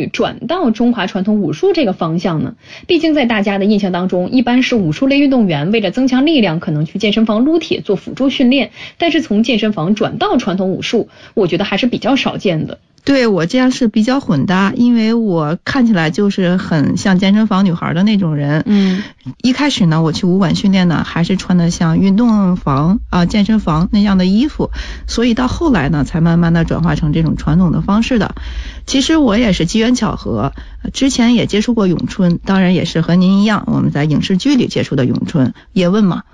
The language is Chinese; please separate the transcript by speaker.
Speaker 1: 率转到中华传统武术这个方向呢？毕竟在大家的印象当中，一般是武术类运动员为了增强力量，可能去健身房撸铁做辅助训练，但是从健身房转到传统武术，我觉得还是比较少见的。
Speaker 2: 对，我这样是比较混搭，因为我看起来就是很像健身房女孩的那种人。一开始呢，我去武馆训练呢，还是穿的像运动房健身房那样的衣服，所以到后来呢，才慢慢的转化成这种传统的方式的。其实我也是机缘巧合，之前也接触过咏春，当然也是和您一样，我们在影视剧里接触的咏春。叶问嘛。